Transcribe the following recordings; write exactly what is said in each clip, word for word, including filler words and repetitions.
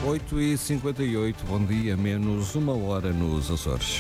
oito e cinquenta e oito, bom dia, menos uma hora nos Açores.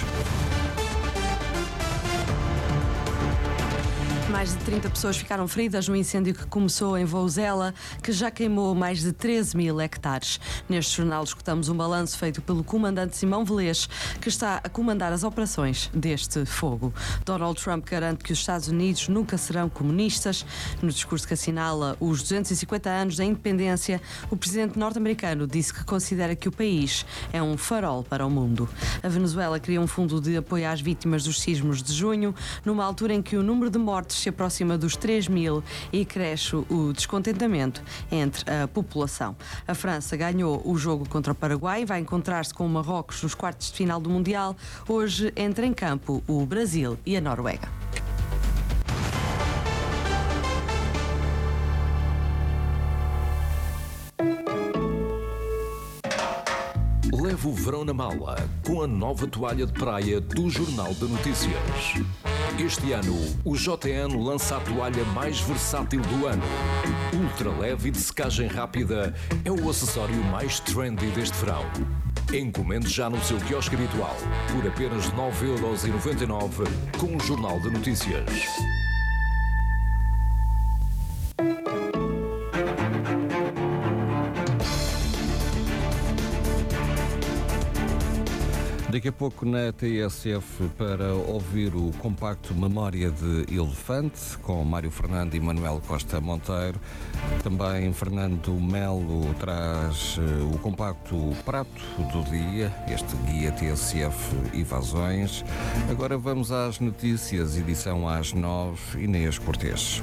Mais de trinta pessoas ficaram feridas no incêndio que começou em Vouzela, que já queimou mais de treze mil hectares. Neste jornal escutamos um balanço feito pelo comandante Simão Velez, que está a comandar as operações deste fogo. Donald Trump garante que os Estados Unidos nunca serão comunistas. No discurso que assinala os duzentos e cinquenta anos da independência, o presidente norte-americano disse que considera que o país é um farol para o mundo. A Venezuela cria um fundo de apoio às vítimas dos sismos de junho, numa altura em que o número de mortes se aproxima dos três mil e cresce o descontentamento entre a população. A França ganhou o jogo contra o Paraguai, vai encontrar-se com o Marrocos nos quartos de final do Mundial. Hoje entra em campo o Brasil e a Noruega. Leve o verão na mala com a nova toalha de praia do Jornal de Notícias. Este ano, o J N lança a toalha mais versátil do ano. Ultra leve e de secagem rápida é o acessório mais trendy deste verão. Encomende já no seu quiosque habitual por apenas nove euros e noventa e nove com o Jornal de Notícias. Daqui a pouco na T S F para ouvir o compacto Memória de Elefante com Mário Fernando e Manuel Costa Monteiro. Também Fernando Melo traz uh, o compacto Prato do Dia, este guia T S F Evasões. Agora vamos às notícias, edição às nove, Inês Cortês.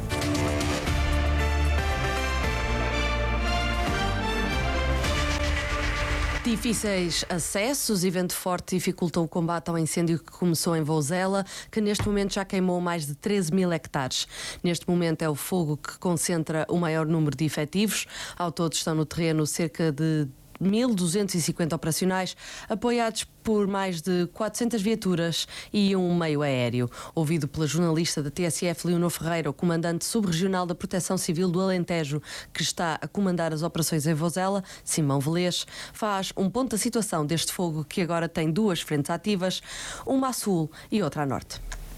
Difíceis acessos e vento forte dificultam o combate ao incêndio que começou em Vouzela, que neste momento já queimou mais de treze mil hectares. Neste momento é o fogo que concentra o maior número de efetivos. Ao todo estão no terreno cerca de mil duzentos e cinquenta operacionais, apoiados por mais de quatrocentas viaturas e um meio aéreo. Ouvido pela jornalista da T S F, Leonor Ferreira, o comandante subregional da Proteção Civil do Alentejo, que está a comandar as operações em Vouzela, Simão Velez, faz um ponto da situação deste fogo que agora tem duas frentes ativas, uma a sul e outra a norte.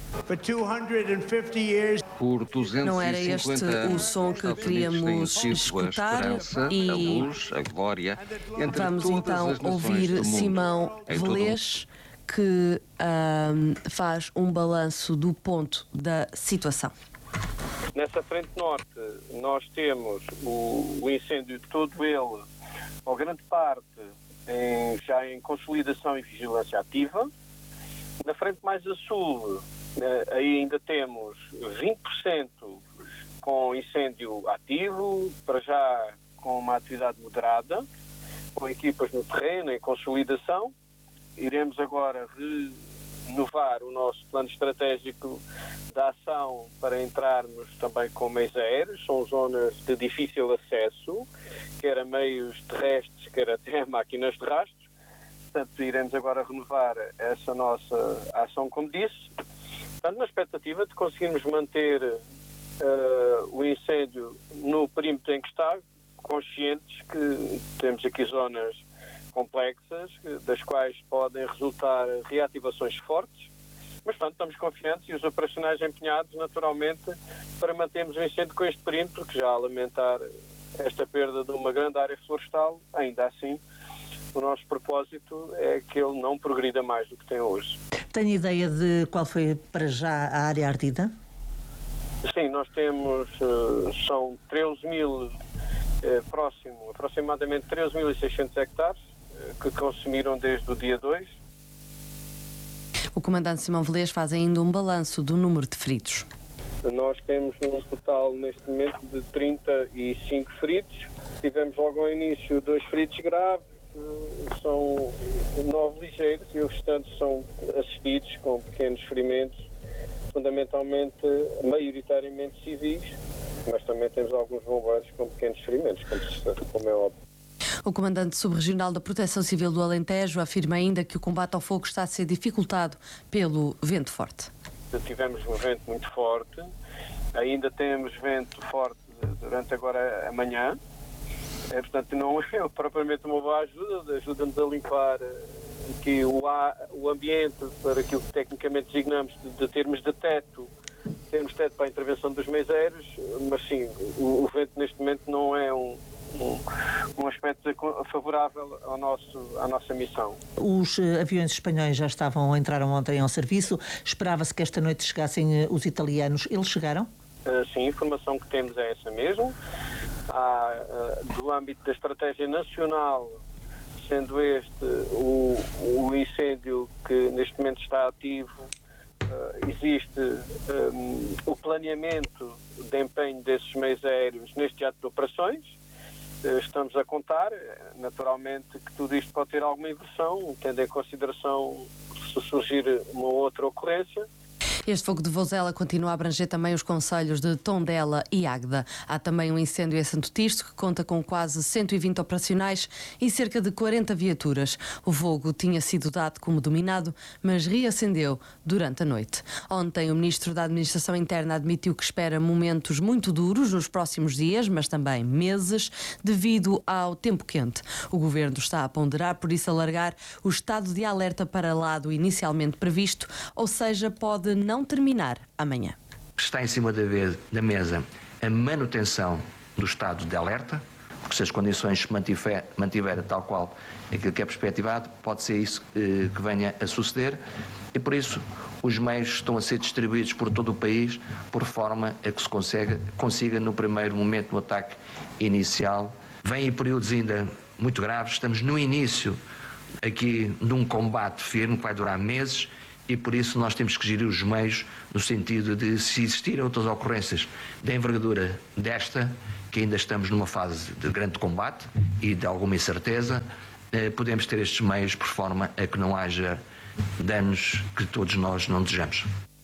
Por duzentos Não era e este cinquenta o som que queríamos escutar a esperança, e a luz, a glória, entre vamos todas então as nações ouvir do mundo, Simão em todo o Velez, que um, faz um balanço do ponto da situação. Nessa frente norte nós temos o, o incêndio todo ele, ou grande parte, em, já em consolidação e vigilância ativa. Na frente mais a sul, aí ainda temos vinte por cento com incêndio ativo, para já com uma atividade moderada, com equipas no terreno, em consolidação. Iremos agora renovar o nosso plano estratégico de ação para entrarmos também com meios aéreos. São zonas de difícil acesso, quer a meios terrestres, quer até a máquinas de rastros. Portanto, iremos agora renovar essa nossa ação, como disse, portanto, na expectativa de conseguirmos manter uh, o incêndio no perímetro em que está, conscientes que temos aqui zonas complexas, das quais podem resultar reativações fortes, mas, portanto, estamos confiantes e os operacionais empenhados, naturalmente, para mantermos o incêndio com este perímetro, que já a lamentar esta perda de uma grande área florestal, ainda assim, o nosso propósito é que ele não progrida mais do que tem hoje. Tem ideia de qual foi para já a área ardida? Sim, nós temos, são treze mil, próximo, aproximadamente treze mil e seiscentos hectares que consumiram desde o dia dois. O comandante Simão Velez faz ainda um balanço do número de feridos. Nós temos um total neste momento de trinta e cinco feridos. Tivemos logo ao início dois feridos graves, são nove ligeiros e os restantes são assistidos com pequenos ferimentos, fundamentalmente, maioritariamente civis, mas também temos alguns bombeiros com pequenos ferimentos, como é óbvio. O comandante subregional da Proteção Civil do Alentejo afirma ainda que o combate ao fogo está a ser dificultado pelo vento forte. Tivemos um vento muito forte, ainda temos vento forte durante agora a manhã, É, portanto, não é propriamente uma boa ajuda, ajuda-nos a limpar aqui o, ar, o ambiente para aquilo que tecnicamente designamos de, de termos de teto, termos teto para a intervenção dos meiseiros, mas sim, o, o vento neste momento não é um, um, um aspecto favorável ao nosso, à nossa missão. Os uh, aviões espanhóis já estavam, entraram ontem ao serviço, esperava-se que esta noite chegassem uh, os italianos, eles chegaram? Uh, sim, a informação que temos é essa mesmo. Há, uh, do âmbito da estratégia nacional, sendo este o, o incêndio que neste momento está ativo, uh, existe um, o planeamento de empenho desses meios aéreos neste ato de operações. Uh, estamos a contar, naturalmente, que tudo isto pode ter alguma inversão, tendo em consideração se surgir uma outra ocorrência. Este fogo de Vozela continua a abranger também os concelhos de Tondela e Águeda. Há também um incêndio em Santo Tirso, que conta com quase cento e vinte operacionais e cerca de quarenta viaturas. O fogo tinha sido dado como dominado, mas reacendeu durante a noite. Ontem, o Ministro da Administração Interna admitiu que espera momentos muito duros nos próximos dias, mas também meses, devido ao tempo quente. O Governo está a ponderar, por isso, alargar o estado de alerta para lá do inicialmente previsto, ou seja, pode não terminar amanhã. Está em cima da, vez, da mesa a manutenção do estado de alerta, porque se as condições se mantiver, mantiver tal qual aquilo que é perspectivado, pode ser isso eh, que venha a suceder, e por isso os meios estão a ser distribuídos por todo o país, por forma a que se consiga, consiga no primeiro momento do ataque inicial. Vêm períodos ainda muito graves, estamos no início aqui de um combate firme que vai durar meses, e por isso nós temos que gerir os meios no sentido de, se existirem outras ocorrências da envergadura desta, que ainda estamos numa fase de grande combate e de alguma incerteza, eh, podemos ter estes meios por forma a que não haja danos que todos nós não desejamos.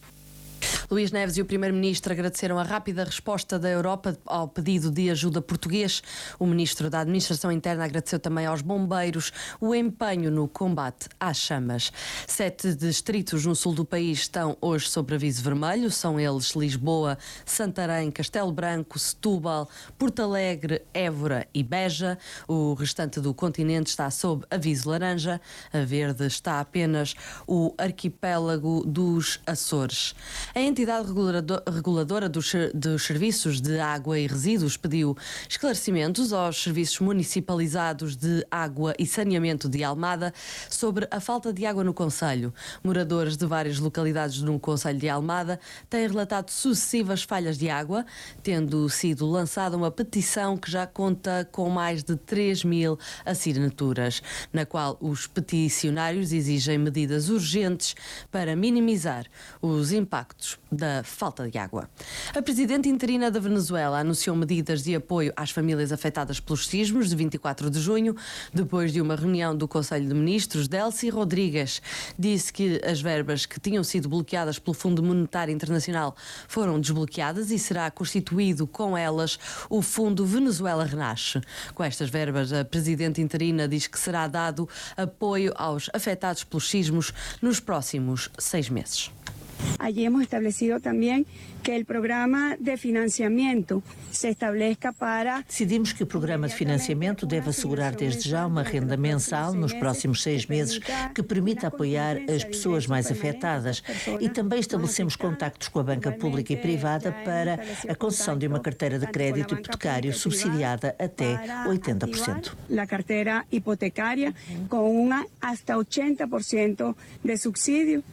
Luís Neves e o Primeiro-Ministro agradeceram a rápida resposta da Europa ao pedido de ajuda português. O Ministro da Administração Interna agradeceu também aos bombeiros o empenho no combate às chamas. Sete distritos no sul do país estão hoje sob aviso vermelho. São eles Lisboa, Santarém, Castelo Branco, Setúbal, Porto Alegre, Évora e Beja. O restante do continente está sob aviso laranja. A verde está apenas o arquipélago dos Açores. A entidade reguladora dos, dos serviços de água e resíduos pediu esclarecimentos aos serviços municipalizados de água e saneamento de Almada sobre a falta de água no concelho. Moradores de várias localidades no concelho de Almada têm relatado sucessivas falhas de água, tendo sido lançada uma petição que já conta com mais de três mil assinaturas, na qual os peticionários exigem medidas urgentes para minimizar os impactos da falta de água. A presidente interina da Venezuela anunciou medidas de apoio às famílias afetadas pelos sismos de vinte e quatro de junho, depois de uma reunião do Conselho de Ministros. Delcy Rodrigues disse que as verbas que tinham sido bloqueadas pelo Fundo Monetário Internacional foram desbloqueadas e será constituído com elas o Fundo Venezuela Renasce. Com estas verbas, a presidente interina diz que será dado apoio aos afetados pelos sismos nos próximos seis meses. Allí hemos establecido también que el programa de financiamiento se establezca para... Decidimos que o programa de financiamento deve assegurar desde já uma renda mensal nos próximos seis meses que permita apoiar as pessoas mais afetadas, e também estabelecemos contactos com a banca pública e privada para a concessão de uma carteira de crédito hipotecário subsidiada até oitenta por cento. A carteira hipotecária com uma hasta oitenta por cento de subsídio.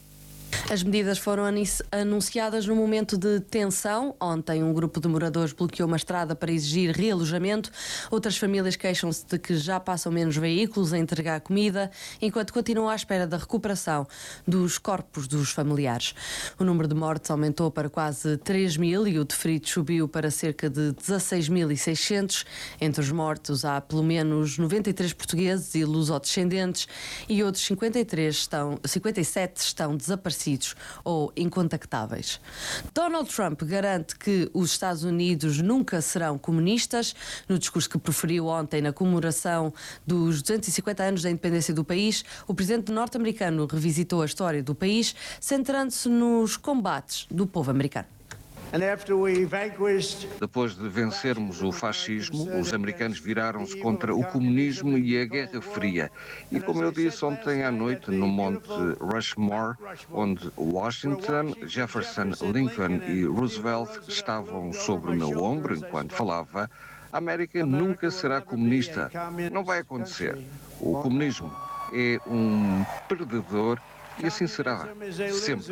As medidas foram anunciadas no momento de tensão. Ontem, um grupo de moradores bloqueou uma estrada para exigir realojamento. Outras famílias queixam-se de que já passam menos veículos a entregar comida, enquanto continuam à espera da recuperação dos corpos dos familiares. O número de mortes aumentou para quase três mil e o de feridos subiu para cerca de dezasseis mil e seiscentos. Entre os mortos há pelo menos noventa e três portugueses e lusodescendentes, e outros cinquenta e três estão, cinquenta e sete estão desaparecidos ou incontactáveis. Donald Trump garante que os Estados Unidos nunca serão comunistas. No discurso que proferiu ontem na comemoração dos duzentos e cinquenta anos da independência do país, o presidente norte-americano revisitou a história do país, centrando-se nos combates do povo americano. Depois de vencermos o fascismo, os americanos viraram-se contra o comunismo e a Guerra Fria. E como eu disse ontem à noite no Monte Rushmore, onde Washington, Jefferson, Lincoln e Roosevelt estavam sobre o meu ombro enquanto falava, a América nunca será comunista. Não vai acontecer. O comunismo é um perdedor e assim será, sempre.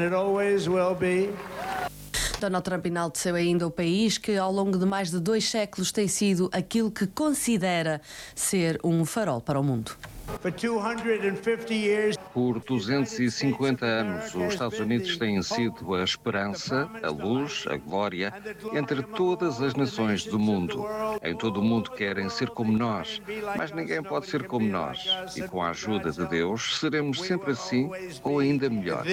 Donald Trump enalteceu ainda o país que, ao longo de mais de dois séculos, tem sido aquilo que considera ser um farol para o mundo. Por duzentos e cinquenta anos, os Estados Unidos têm sido a esperança, a luz, a glória entre todas as nações do mundo. Em todo o mundo querem ser como nós, mas ninguém pode ser como nós. E com a ajuda de Deus, seremos sempre assim ou ainda melhor.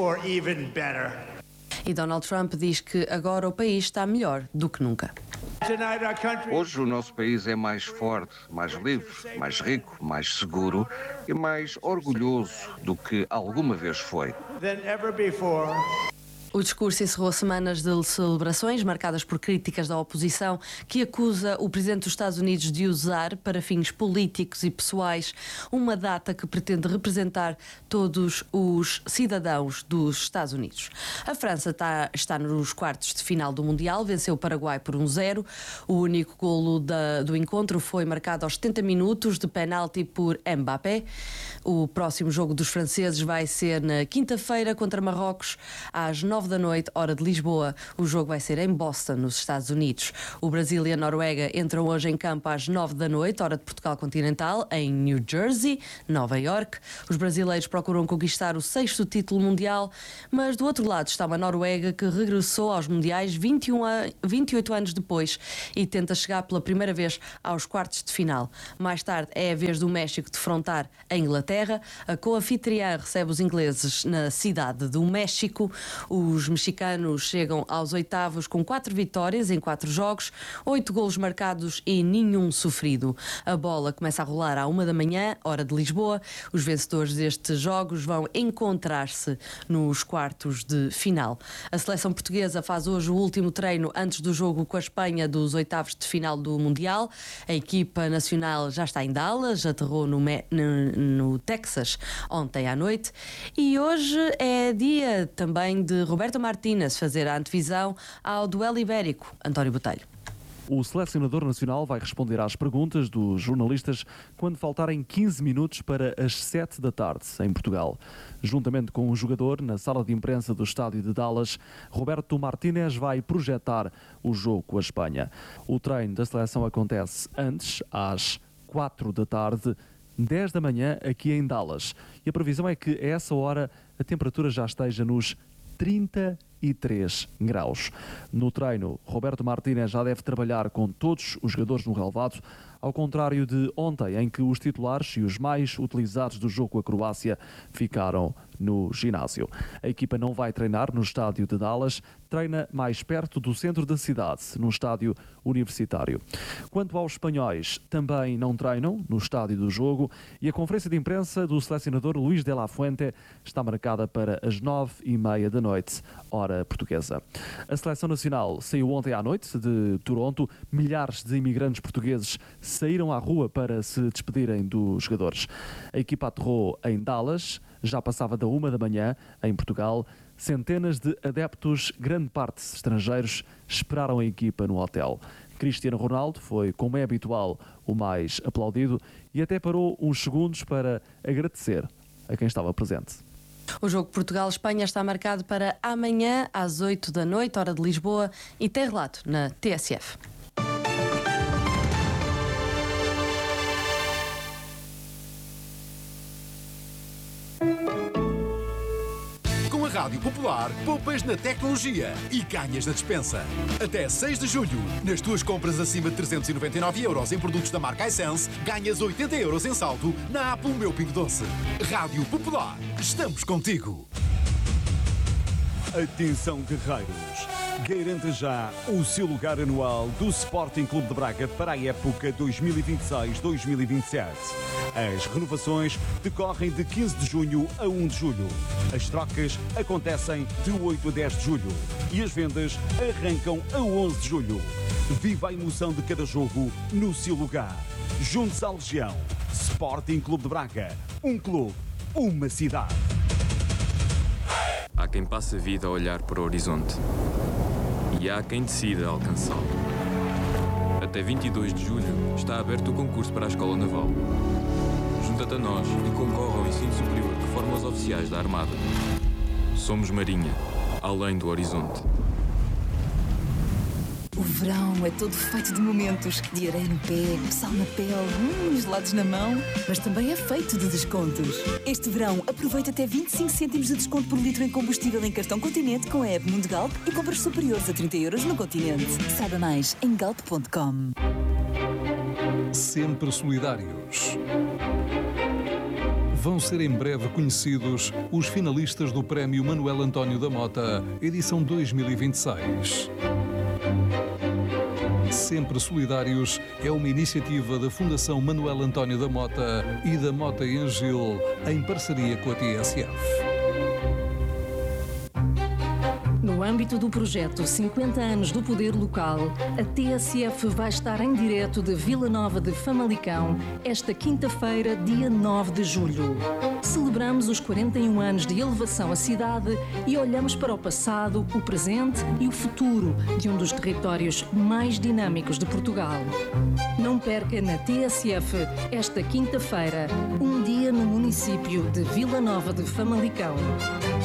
E Donald Trump diz que agora o país está melhor do que nunca. Hoje o nosso país é mais forte, mais livre, mais rico, mais seguro e mais orgulhoso do que alguma vez foi. O discurso encerrou semanas de celebrações marcadas por críticas da oposição que acusa o presidente dos Estados Unidos de usar, para fins políticos e pessoais, uma data que pretende representar todos os cidadãos dos Estados Unidos. A França está, está nos quartos de final do Mundial, venceu o Paraguai por um zero. O único golo da, do encontro foi marcado aos setenta minutos de penalti por Mbappé. O próximo jogo dos franceses vai ser na quinta-feira contra Marrocos, às nove da noite, hora de Lisboa. O jogo vai ser em Boston, nos Estados Unidos. O Brasil e a Noruega entram hoje em campo às nove da noite, hora de Portugal continental, em New Jersey, Nova York. Os brasileiros procuram conquistar o sexto título mundial, mas do outro lado está uma Noruega que regressou aos mundiais vinte e um a, vinte e oito anos depois e tenta chegar pela primeira vez aos quartos de final. Mais tarde é a vez do México defrontar a Inglaterra. A co-anfitriã recebe os ingleses na cidade do México. Os mexicanos chegam aos oitavos com quatro vitórias em quatro jogos, oito golos marcados e nenhum sofrido. A bola começa a rolar à uma da manhã, hora de Lisboa. Os vencedores destes jogos vão encontrar-se nos quartos de final. A seleção portuguesa faz hoje o último treino antes do jogo com a Espanha dos oitavos de final do Mundial. A equipa nacional já está em Dallas, aterrou no, no, no Texas ontem à noite e hoje é dia também de Roberto Martínez fazer a antevisão ao duelo ibérico. António Botelho. O selecionador nacional vai responder às perguntas dos jornalistas quando faltarem quinze minutos para as sete da tarde, em Portugal. Juntamente com um jogador, na sala de imprensa do estádio de Dallas, Roberto Martínez vai projetar o jogo com a Espanha. O treino da seleção acontece antes, às quatro da tarde, dez da manhã, aqui em Dallas. E a previsão é que, a essa hora, a temperatura já esteja nos trinta e três graus. No treino, Roberto Martínez já deve trabalhar com todos os jogadores no relvado, ao contrário de ontem, em que os titulares e os mais utilizados do jogo com a Croácia ficaram no ginásio. A equipa não vai treinar no estádio de Dallas, treina mais perto do centro da cidade, num estádio universitário. Quanto aos espanhóis, também não treinam no estádio do jogo e a conferência de imprensa do selecionador Luís de la Fuente está marcada para as nove e meia da noite, hora portuguesa. A seleção nacional saiu ontem à noite de Toronto. Milhares de imigrantes portugueses saíram à rua para se despedirem dos jogadores. A equipa aterrou em Dallas, já passava da uma da manhã, em Portugal. Centenas de adeptos, grande parte estrangeiros, esperaram a equipa no hotel. Cristiano Ronaldo foi, como é habitual, o mais aplaudido e até parou uns segundos para agradecer a quem estava presente. O jogo Portugal-Espanha está marcado para amanhã, às oito da noite, hora de Lisboa, e tem relato na T S F. Com a Rádio Popular, poupas na tecnologia e ganhas na despensa. Até seis de julho, nas tuas compras acima de trezentos e noventa e nove euros em produtos da marca iSense, ganhas oitenta euros em saldo na app O Meu Pingo Doce. Rádio Popular, estamos contigo. Atenção, guerreiros! Garanta já o seu lugar anual do Sporting Clube de Braga para a época dois mil e vinte e seis dois mil e vinte e sete. As renovações decorrem de quinze de junho a um de julho. As trocas acontecem de oito a dez de julho. E as vendas arrancam a onze de julho. Viva a emoção de cada jogo no seu lugar. Junte-se à Legião. Sporting Clube de Braga. Um clube, uma cidade. Há quem passe a vida a olhar para o horizonte. E há quem decida alcançá-lo. Até vinte e dois de julho está aberto o concurso para a Escola Naval. Junta-te a nós e concorre ao ensino superior de formas oficiais da Armada. Somos Marinha, além do horizonte. O verão é todo feito de momentos, de areia no pé, sal na pele, hum, gelados na mão, mas também é feito de descontos. Este verão, aproveita até vinte e cinco cêntimos de desconto por litro em combustível em cartão Continente com a app Mundo Galp e compras superiores a trinta euros no Continente. Saiba mais em galp ponto com. Sempre solidários. Vão ser em breve conhecidos os finalistas do Prémio Manuel António da Mota, edição dois mil e vinte e seis. Sempre Solidários é uma iniciativa da Fundação Manuel António da Mota e da Mota e Angil, em parceria com a T S F. No âmbito do projeto cinquenta anos do Poder Local, a T S F vai estar em direto de Vila Nova de Famalicão esta quinta-feira, dia nove de julho. Celebramos os quarenta e um anos de elevação à cidade e olhamos para o passado, o presente e o futuro de um dos territórios mais dinâmicos de Portugal. Não perca na T S F esta quinta-feira, um dia no município de Vila Nova de Famalicão.